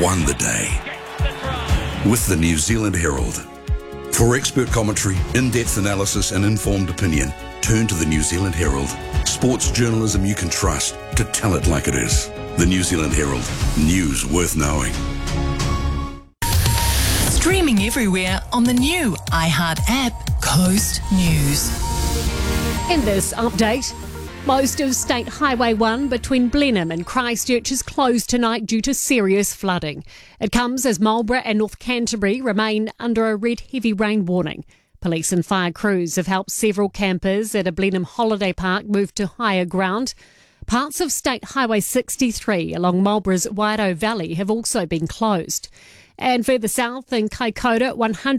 won the day. With the New Zealand Herald. For expert commentary, in-depth analysis and informed opinion, turn to the New Zealand Herald. Sports journalism you can trust to tell it like it is. The New Zealand Herald. News worth knowing. Streaming everywhere on the new iHeart app, Coast News. In this update, most of State Highway 1 between Blenheim and Christchurch is closed tonight due to serious flooding. It comes as Marlborough and North Canterbury remain under a red heavy rain warning. Police and fire crews have helped several campers at a Blenheim holiday park move to higher ground. Parts of State Highway 63 along Marlborough's Wairoa Valley have also been closed. And further south in Kaikoura,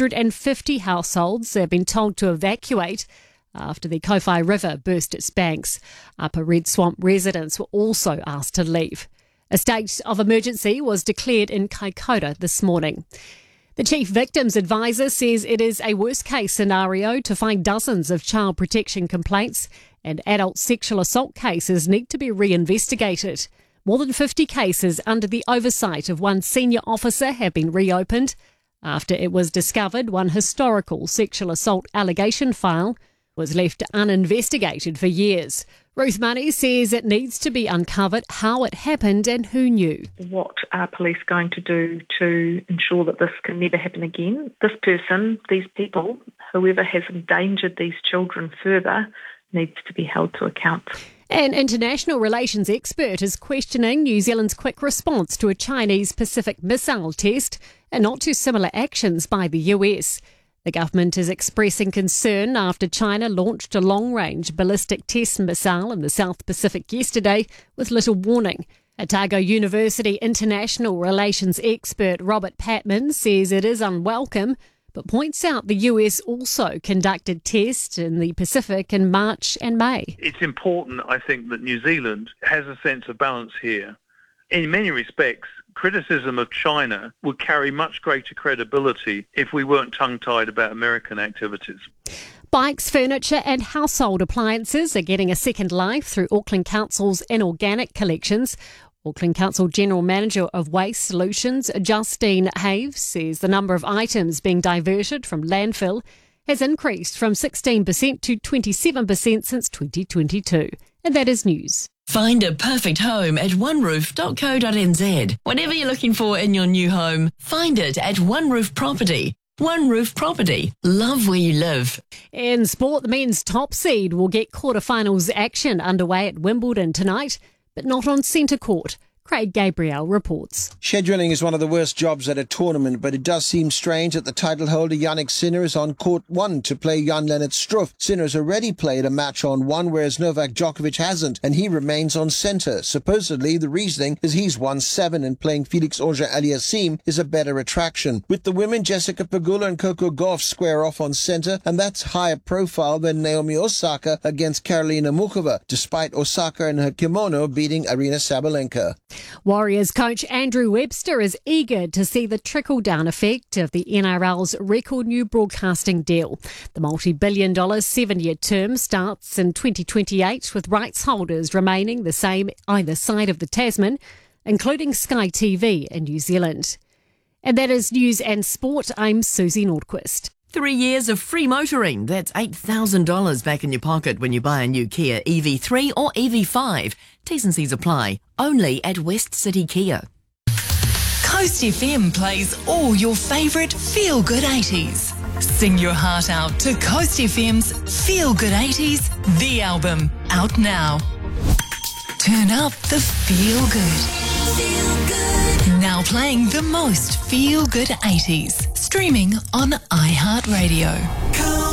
150 households have been told to evacuate after the Kowhai River burst its banks. Upper Red Swamp residents were also asked to leave. A state of emergency was declared in Kaikoura this morning. The Chief Victims Advisor says it is a worst-case scenario to find dozens of child protection complaints and adult sexual assault cases need to be reinvestigated. More than 50 cases under the oversight of one senior officer have been reopened after it was discovered one historical sexual assault allegation file was left uninvestigated for years. Ruth Money says it needs to be uncovered how it happened and who knew. What are police going to do to ensure that this can never happen again? This person, these people, whoever has endangered these children further, needs to be held to account. An international relations expert is questioning New Zealand's quick response to a Chinese Pacific missile test and not too similar actions by the US. The government is expressing concern after China launched a long-range ballistic test missile in the South Pacific yesterday with little warning. Otago University international relations expert Robert Patman says it is unwelcome, but points out the US also conducted tests in the Pacific in March and May. It's important, I think, that New Zealand has a sense of balance here. In many respects, criticism of China would carry much greater credibility if we weren't tongue-tied about American activities. Bikes, furniture and household appliances are getting a second life through Auckland Council's inorganic collections. Auckland Council General Manager of Waste Solutions, Justine Haves, says the number of items being diverted from landfill has increased from 16% to 27% since 2022. And that is news. Find a perfect home at oneroof.co.nz. Whatever you're looking for in your new home, find it at One Roof Property. One Roof Property. Love where you live. In sport, the men's top seed will get quarterfinals action underway at Wimbledon tonight, but not on centre court. Craig Gabriel reports. Scheduling is one of the worst jobs at a tournament, but it does seem strange that the title holder Jannik Sinner is on court 1 to play Jan-Lennard Struff. Sinner has already played a match on 1, whereas Novak Djokovic hasn't, and he remains on centre. Supposedly, the reasoning is he's won 7 and playing Felix Auger-Aliassime is a better attraction. With the women, Jessica Pegula and Coco Gauff square off on centre, and that's higher profile than Naomi Osaka against Karolina Muchova, despite Osaka in her kimono beating Aryna Sabalenka. Warriors coach Andrew Webster is eager to see the trickle-down effect of the NRL's record new broadcasting deal. The multi-billion-dollar 7-year term starts in 2028, with rights holders remaining the same either side of the Tasman, including Sky TV in New Zealand. And that is News and Sport. I'm Susie Nordquist. 3 years of free motoring. That's $8,000 back in your pocket when you buy a new Kia EV3 or EV5. T's and C's apply. Only at West City Kia. Coast FM plays all your favourite feel-good 80s. Sing your heart out to Coast FM's Feel Good 80s, the album, out now. Turn up the feel good. Feel good. Now playing the most feel good 80s. Streaming on iHeartRadio.